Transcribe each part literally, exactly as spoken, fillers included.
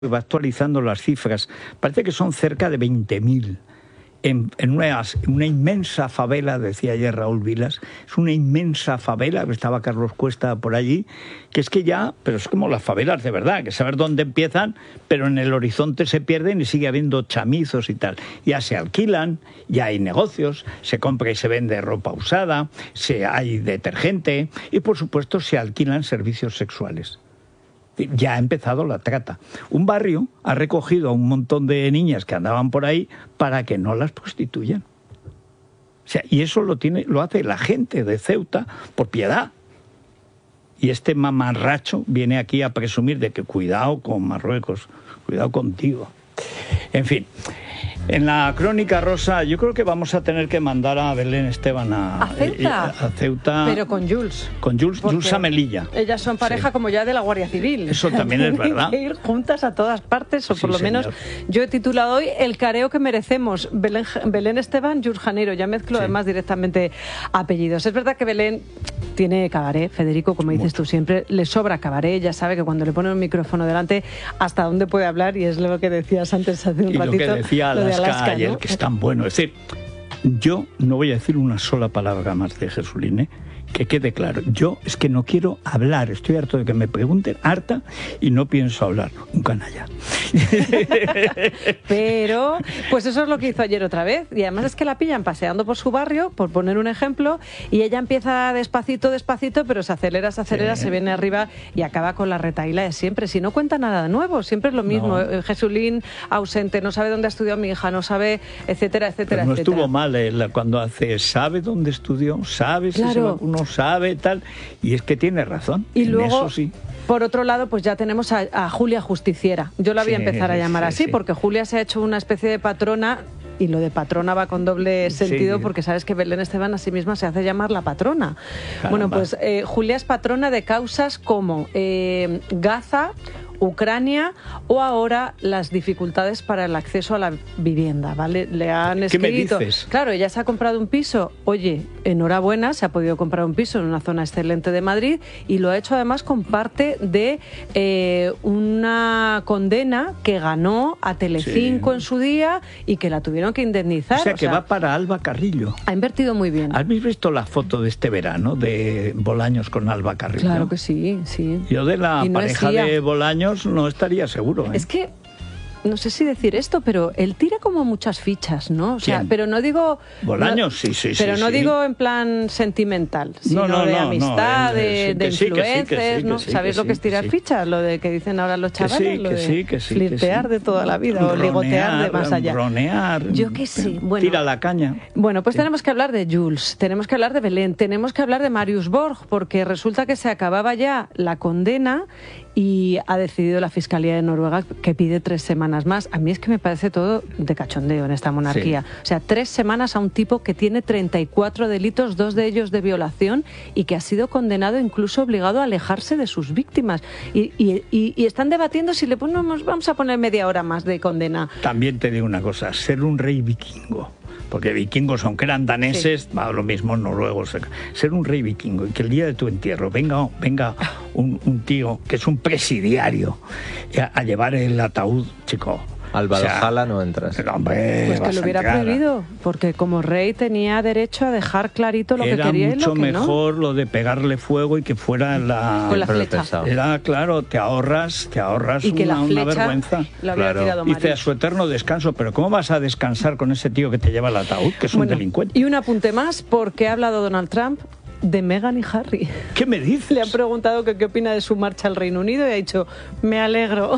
va actualizando las cifras, parece que son cerca de veinte mil. En, en una, una inmensa favela, decía ayer Raúl Vilas, es una inmensa favela, que estaba Carlos Cuesta por allí, que es que ya, pero es como las favelas de verdad, que saber dónde empiezan, pero en el horizonte se pierden y sigue habiendo chamizos y tal. Ya se alquilan, ya hay negocios, se compra y se vende ropa usada, se, hay detergente y por supuesto se alquilan servicios sexuales. Ya ha empezado la trata. Un barrio ha recogido a un montón de niñas que andaban por ahí para que no las prostituyan. O sea, y eso lo tiene, lo hace la gente de Ceuta por piedad. Y este mamarracho viene aquí a presumir de que cuidado con Marruecos, cuidado contigo. En fin, en la crónica rosa yo creo que vamos a tener que mandar a Belén Esteban a, ¿A Ceuta? A, a Ceuta. Pero con Jules. Con Jules, Jules a Melilla. Ellas son pareja sí. como ya de la Guardia Civil. Eso también es verdad. Tienen que ir juntas a todas partes, o sí, por lo señor. menos yo he titulado hoy El careo que merecemos. Belén, Belén Esteban, Jules Janeiro. Ya mezclo sí. además directamente apellidos. Es verdad que Belén tiene cabaret, Federico, como dices Mucho. tú siempre, le sobra cabaret. Ya sabe que cuando le pone un micrófono delante, hasta dónde puede hablar, y es lo que decías antes hace un y ratito. Lo que decía lo de Alaska ayer, ¿no? que es tan bueno. Es decir, yo no voy a decir una sola palabra más de Jesulín, ¿eh? Que quede claro. Yo es que no quiero hablar. Estoy harto de que me pregunten, harta, y no pienso hablar. Un canalla. Pero, pues eso es lo que hizo ayer otra vez. Y además es que la pillan paseando por su barrio, por poner un ejemplo, y ella empieza despacito, despacito, pero se acelera, se acelera, sí. se viene arriba y acaba con la retahíla de siempre. Si no cuenta nada nuevo, siempre es lo mismo. No. Jesulín ausente, no sabe dónde ha estudiado mi hija, no sabe, etcétera, etcétera, pero no etcétera. estuvo mal eh, cuando hace, sabe dónde estudió, sabe si claro. se vacunó, sabe tal, y es que tiene razón. Y en luego, eso sí. por otro lado, pues ya tenemos a, a Julia Justiciera. Yo la voy sí, a empezar a llamar sí, así, sí. porque Julia se ha hecho una especie de patrona. Y lo de patrona va con doble sentido, sí. porque sabes que Belén Esteban a sí misma se hace llamar la patrona. Caramba. Bueno, pues eh, Julia es patrona de causas como eh, Gaza, Ucrania o ahora las dificultades para el acceso a la vivienda, ¿vale? Le han escrito... ¿Qué me dices? Claro, ella se ha comprado un piso. Oye, enhorabuena, se ha podido comprar un piso en una zona excelente de Madrid y lo ha hecho además con parte de eh, una condena que ganó a Telecinco sí. en su día y que la tuvieron que indemnizar. O sea, que o sea, va para Alba Carrillo. Ha invertido muy bien. ¿Has visto la foto de este verano de Bolaños con Alba Carrillo? Claro que sí, sí. Yo de la no pareja de Bolaños no estaría seguro. ¿eh? Es que no sé si decir esto, pero él tira como muchas fichas, ¿no? O sea, ¿quién? pero no digo... Bolaños, no, sí, sí, Pero sí, no sí. digo en plan sentimental, sino no, no, de no, amistad, no, de, sí, de influencers, sí, sí, ¿no? Sí, ¿sabéis lo que es tirar sí. fichas? Lo de que dicen ahora los chavales, que sí, lo que de sí, que sí, flirtear que sí. de toda la vida, ronear, o ligotear de más allá. Ronear, Yo qué sé. Bueno, tira la caña. Bueno, pues sí. tenemos que hablar de Jules, tenemos que hablar de Belén, tenemos que hablar de Marius Borg, porque resulta que se acababa ya la condena y ha decidido la Fiscalía de Noruega que pide tres semanas más. A mí es que me parece todo de cachondeo en esta monarquía. Sí. O sea, tres semanas a un tipo que tiene treinta y cuatro delitos, dos de ellos de violación, y que ha sido condenado, incluso obligado a alejarse de sus víctimas. Y, y, y, y están debatiendo si le ponemos, vamos a poner media hora más de condena. También te digo una cosa, ser un rey vikingo, porque vikingos, aunque eran daneses, sí. va lo mismo noruegos, ser un rey vikingo y que el día de tu entierro venga, venga un, un tío que es un presidiario a, a llevar el ataúd, chico. Al Valhalla o sea, no entras. Pero, hombre, pues que lo hubiera entrar. prohibido, porque como rey tenía derecho a dejar clarito lo era que quería y lo que no. Era mucho mejor lo de pegarle fuego y que fuera la... Con la flecha. Era, claro, te ahorras, te ahorras y que una, la flecha una vergüenza. Lo había claro. tirado Dice a su eterno descanso, pero ¿cómo vas a descansar con ese tío que te lleva el ataúd, que es bueno, un delincuente? Y un apunte más, porque ha hablado Donald Trump de Meghan y Harry. ¿Qué me dices? Le han preguntado que qué opina de su marcha al Reino Unido y ha dicho, me alegro.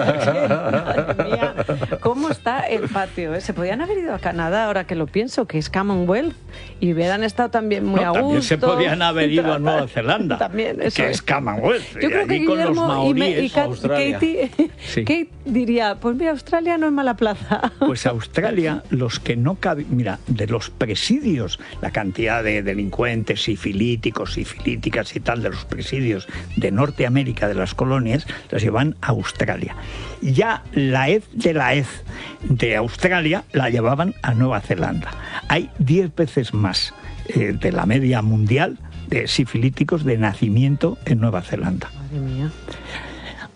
Madre mía, ¿cómo está el patio? ¿eh? Se podían haber ido a Canadá, ahora que lo pienso, que es Commonwealth, y hubieran estado también muy no, a también gusto. Se podían haber ido a Nueva Zelanda, también, eso que es Commonwealth. Yo creo que Guillermo y, me, y Katie, sí. Kate diría, pues mira, Australia no es mala plaza. Pues Australia, los que no caben, mira, de los presidios, la cantidad de delincuentes y filíticos y filíticas y tal de los presidios de Norteamérica, de las colonias, las llevan a Australia. Ya la hez de la hez de Australia la llevaban a Nueva Zelanda. Hay diez veces más eh, de la media mundial de sifilíticos de nacimiento en Nueva Zelanda. Madre mía.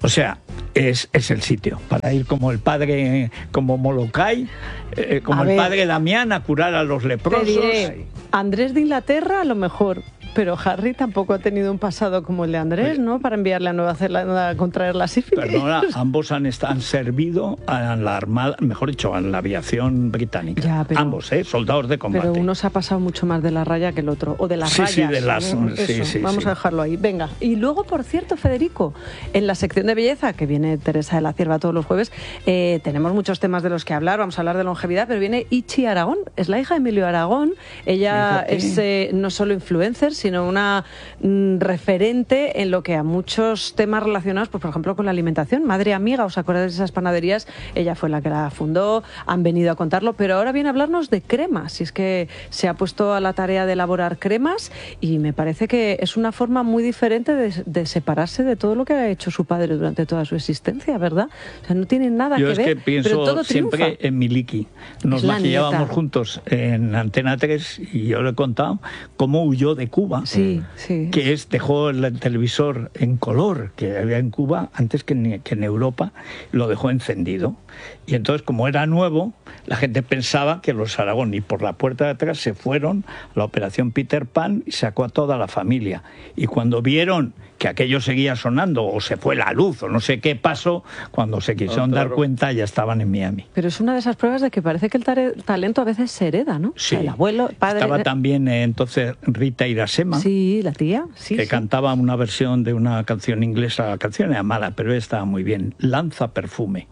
O sea, es, es el sitio para ir como el padre, como Molokai, eh, como A el ver. padre Damián a curar a los Te leprosos. diré, Andrés de Inglaterra a lo mejor, pero Harry tampoco ha tenido un pasado como el de Andrés, ¿no? Para enviarle a Nueva Zelanda a contraer la sífilis. Perdona, ambos han, est- han servido a la armada, mejor dicho, a la aviación británica. Ya, pero- ambos, ¿eh? Soldados de combate. Pero uno se ha pasado mucho más de la raya que el otro, o de las Sí, sí, rayas. de las- ¿no? sí, Eso, sí, vamos sí. a dejarlo ahí. Venga. Y luego, por cierto, Federico, en la sección de belleza, que viene Teresa de la Cierva todos los jueves, eh, tenemos muchos temas de los que hablar. Vamos a hablar de longevidad, pero viene Ichi Aragón, es la hija de Emilio Aragón. Ella Fíjate. es eh, no solo influencer, sino una mm, referente en lo que a muchos temas relacionados, pues por ejemplo con la alimentación. Madre amiga, ¿os acordáis de esas panaderías? Ella fue la que la fundó, han venido a contarlo, pero ahora viene a hablarnos de cremas. Y es que se ha puesto a la tarea de elaborar cremas y me parece que es una forma muy diferente de, de separarse de todo lo que ha hecho su padre durante toda su existencia, ¿verdad? O sea, no tiene nada Yo que es ver, que pero pienso todo siempre triunfa. en Miliki. Nos Es la maquillábamos nieta. juntos en Antena tres y yo le he contado cómo huyó de Cuba. Sí, sí. Que es, dejó el televisor en color que había en Cuba antes que en, que en Europa, lo dejó encendido. Y entonces, como era nuevo, la gente pensaba que los Aragón, y por la puerta de atrás se fueron a la operación Peter Pan y sacó a toda la familia. Y cuando vieron que aquello seguía sonando, o se fue la luz, o no sé qué pasó, cuando se quisieron dar cuenta ya estaban en Miami. Pero es una de esas pruebas de que parece que el tare- talento a veces se hereda, ¿no? Sí. O sea, el abuelo, el padre... Estaba también eh, entonces Rita Irasema, Sí, la tía, sí, que sí. cantaba una versión de una canción inglesa. La canción era mala, pero estaba muy bien. Lanza perfume.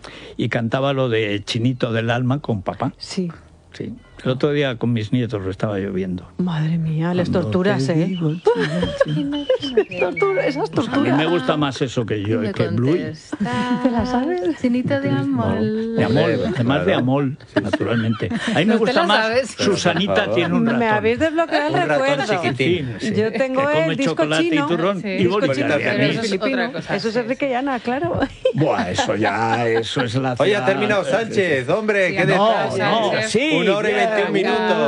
Y cantaba lo de Chinito del alma con papá. Sí. Sí. El otro día con mis nietos lo estaba lloviendo. Madre mía, les Cuando torturas, te ¿eh? digo, chino, Tortura, esas Pues a mí torturas. me gusta más eso que yo, Me que Blue. ¿Te la sabes? Chinito de amor. De amor, además de amor, naturalmente. A mí me ¿No te gusta la más. sabes? Susanita Por favor. tiene un ratón. Me habéis desbloqueado el Un ratón recuerdo. chiquitín. Sí, sí. Yo tengo Que come el disco chocolate chino. y turrón Sí. y Disco vodka chino, de pero anís. eso es Filipino. otra cosa, Eso es sí, Enrique Llana, claro. Buah, eso ya, eso es la... Oye, ha terminado Sánchez, hombre, qué No, detalle. No, Sánchez. sí. Una hora y ya. veintiún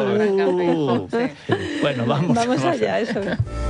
minutos. Uh, Bueno, vamos. Vamos allá, eso.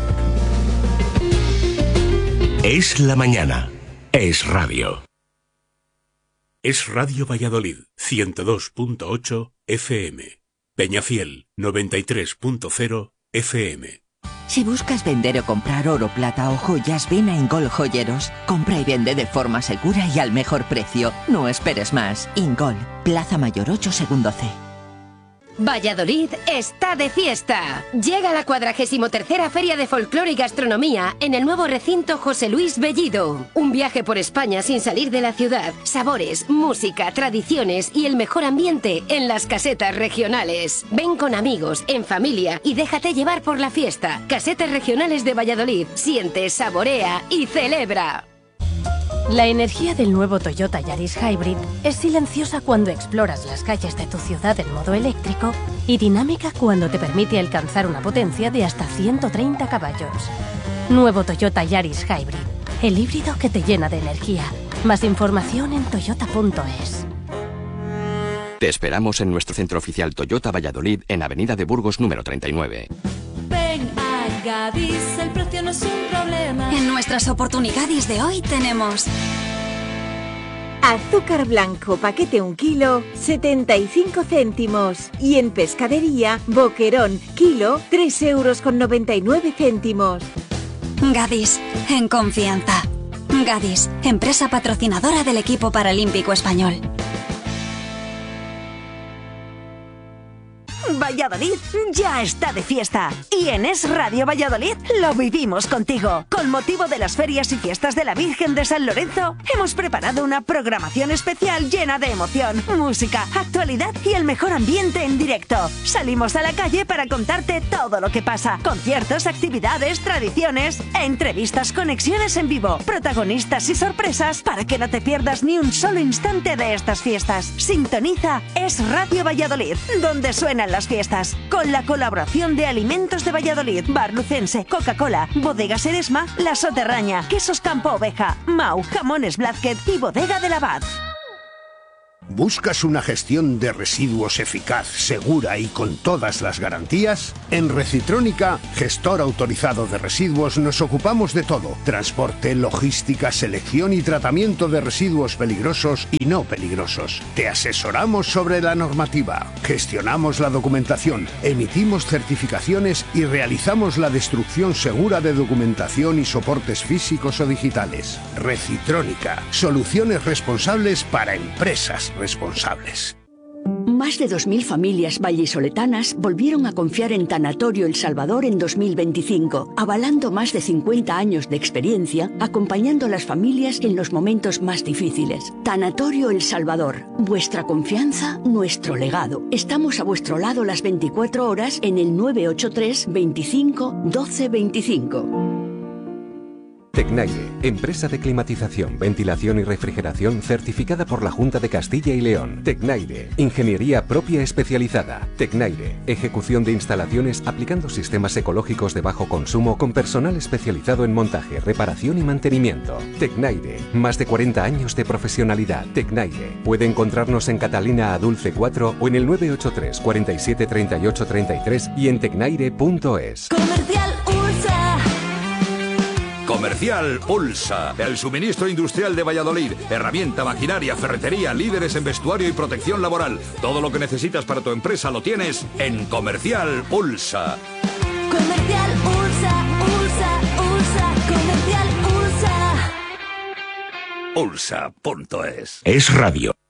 Es la mañana. Es radio. Es Radio Valladolid, ciento dos punto ocho F M. Peñafiel, noventa y tres punto cero F M. Si buscas vender o comprar oro, plata o joyas, ven a Ingol Joyeros. Compra y vende de forma segura y al mejor precio. No esperes más. Ingol, Plaza Mayor ocho, segundo C. Valladolid está de fiesta. Llega la cuadragésimo tercera Feria de Folclore y Gastronomía en el nuevo recinto José Luis Bellido. Un viaje por España sin salir de la ciudad. Sabores, música, tradiciones y el mejor ambiente en las casetas regionales. Ven con amigos, en familia y déjate llevar por la fiesta. Casetas regionales de Valladolid. Siente, saborea y celebra. La energía del nuevo Toyota Yaris Hybrid es silenciosa cuando exploras las calles de tu ciudad en modo eléctrico y dinámica cuando te permite alcanzar una potencia de hasta ciento treinta caballos. Nuevo Toyota Yaris Hybrid, el híbrido que te llena de energía. Más información en toyota punto es. Te esperamos en nuestro centro oficial Toyota Valladolid en Avenida de Burgos número treinta y nueve. Ven a Gadis, el precio no es un problema. En nuestras oportunidades de hoy tenemos azúcar blanco, paquete un kilo, setenta y cinco céntimos. Y en pescadería, boquerón, kilo, tres euros con noventa y nueve céntimos. Gadis, en confianza. Gadis, empresa patrocinadora del equipo paralímpico español. Valladolid ya está de fiesta y en Es Radio Valladolid lo vivimos contigo. Con motivo de las ferias y fiestas de la Virgen de San Lorenzo, hemos preparado una programación especial llena de emoción, música, actualidad y el mejor ambiente en directo. Salimos a la calle para contarte todo lo que pasa. Conciertos, actividades, tradiciones, entrevistas, conexiones en vivo, protagonistas y sorpresas para que no te pierdas ni un solo instante de estas fiestas. Sintoniza Es Radio Valladolid, donde suenan las fiestas, con la colaboración de Alimentos de Valladolid, Bar Lucense, Coca-Cola, Bodegas Eresma, La Soterraña, Quesos Campo Oveja, Mau, Jamones Blázquez y Bodega del Abad. ¿Buscas una gestión de residuos eficaz, segura y con todas las garantías? En Recitrónica, gestor autorizado de residuos, nos ocupamos de todo: transporte, logística, selección y tratamiento de residuos peligrosos y no peligrosos. Te asesoramos sobre la normativa, gestionamos la documentación, emitimos certificaciones y realizamos la destrucción segura de documentación y soportes físicos o digitales. Recitrónica, soluciones responsables para empresas responsables. Más de dos mil familias vallisoletanas volvieron a confiar en Tanatorio El Salvador en dos mil veinticinco, avalando más de cincuenta años de experiencia, acompañando a las familias en los momentos más difíciles. Tanatorio El Salvador, vuestra confianza, nuestro legado. Estamos a vuestro lado las veinticuatro horas en el nueve ocho tres, veinticinco, doce veinticinco. Tecnaire, empresa de climatización, ventilación y refrigeración certificada por la Junta de Castilla y León. Tecnaire, ingeniería propia especializada. Tecnaire, ejecución de instalaciones aplicando sistemas ecológicos de bajo consumo con personal especializado en montaje, reparación y mantenimiento. Tecnaire, más de cuarenta años de profesionalidad. Tecnaire, puede encontrarnos en Catalina Adulce cuatro o en el nueve ocho tres, cuarenta y siete, treinta y ocho, treinta y tres y en tecnaire punto es. Comercial Ulsa. Comercial Ulsa, el suministro industrial de Valladolid. Herramienta, maquinaria, ferretería, líderes en vestuario y protección laboral. Todo lo que necesitas para tu empresa lo tienes en Comercial Ulsa. Comercial Ulsa, Ulsa, Ulsa, Comercial Ulsa. Ulsa punto es. Es radio.